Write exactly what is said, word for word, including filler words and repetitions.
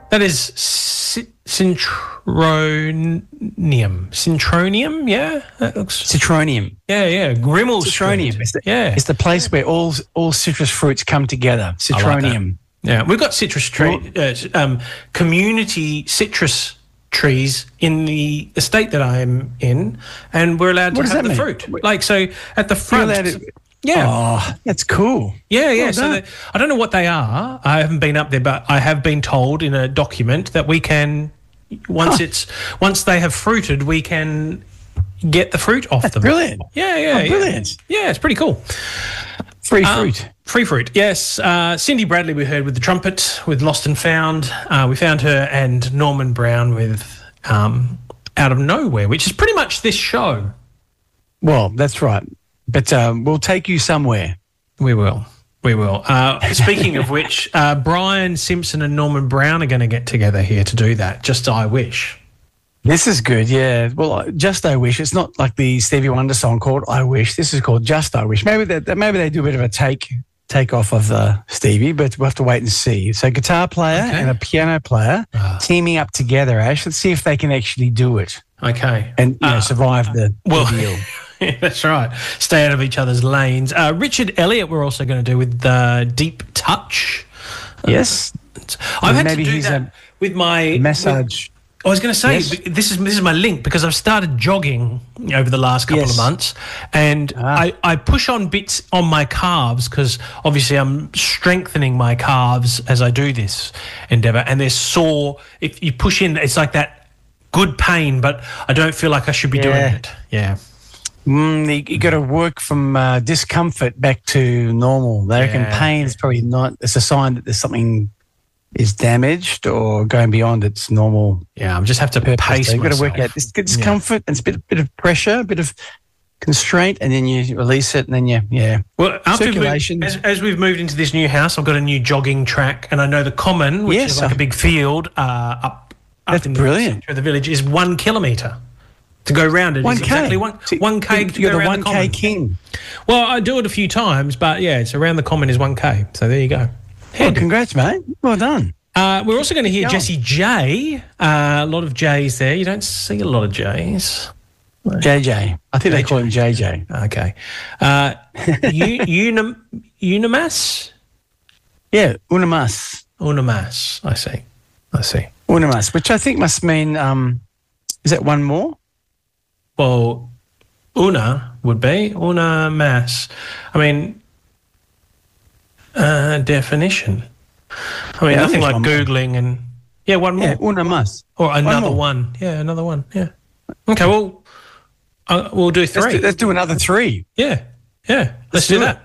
That is ci- Cintronium. Cintronium, yeah? That looks... Citronium. Yeah, yeah. Grimmel Citronium. Street. It's the, yeah. It's the place where all all citrus fruits come together. Citronium. Like yeah, we've got citrus tree, uh, um, community citrus trees in the estate that I'm in, and we're allowed to What does have that the mean? fruit. Like, so at the front... To, yeah. Oh, that's cool. Yeah, yeah. Well so done. the, I don't know what they are. I haven't been up there, but I have been told in a document that we can, once Huh. it's once they have fruited, we can get the fruit off That's them. brilliant. Yeah, yeah, Oh, brilliant. Yeah. yeah, it's pretty cool. Free Um, fruit. free fruit, yes. Uh, Cindy Bradley we heard with the trumpet, with Lost and Found. Uh, we found her, and Norman Brown with um, Out of Nowhere, which is pretty much this show. Well, that's right. But um, we'll take you somewhere. We will. We will. Uh, speaking of which, uh, Brian Simpson and Norman Brown are going to get together here to do that. Just I Wish. This is good, yeah. Well, Just I Wish. It's not like the Stevie Wonder song called I Wish. This is called Just I Wish. Maybe they, maybe they do a bit of a take take off of uh, Stevie, but we'll have to wait and see. So guitar player Okay. and a piano player Ah. teaming up together, Ash. Let's see if they can actually do it Okay. and you know, Uh, survive the, well, the deal. yeah, that's right. Stay out of each other's lanes. Uh, Richard Elliott we're also going to do with uh, Deep Touch. Yes. I've had maybe to do he's that a with my... Massage. I was going to say, Yes. this is this is my link, because I've started jogging over the last couple Yes. of months, and Ah. I, I push on bits on my calves because obviously I'm strengthening my calves as I do this endeavour, and they're sore. If you push in, it's like that good pain, but I don't feel like I should be doing Yeah. it. Yeah. Mm, you, you got to work from uh, discomfort back to normal. They reckon Yeah. pain is probably not, it's a sign that there's something is damaged or going beyond its normal Yeah, I just have to purpose. pace So you've got to work myself. out this discomfort and it's a bit, bit of pressure, a bit of constraint, and then you release it, and then you, yeah. Well, after we've moved, Circulation. as, as we've moved into this new house, I've got a new jogging track, and I know the Common, which Yes, is like uh, a big field uh, up, up That's in the brilliant. centre of the village, is one kilometre to go round it. one is K. exactly one So one k to You're go the around one the K Common. king. Well, I do it a few times, but yeah, it's around the Common is one k. So there you go. Well, Handy. congrats, mate. Well done. Uh, we're also going to hear Go on. Jessie J. Uh, a lot of J's there. You don't see a lot of J's. J J. I think they call him J J. Okay. Uh, U- Unim- Unimas? Yeah, Unamas. Unimas. I see. I see. Unamas, which I think must mean, um, is that one more? Well, una would be una mas. I mean, uh, definition. I mean, Yeah, I nothing think like it's one more. Googling and yeah, one more Yeah, Unamas. or another more. one. Yeah, another one. Yeah. Okay. Well, uh, we'll do Let's three. do, let's do another three. yeah. Yeah. Let's, Let's do do that.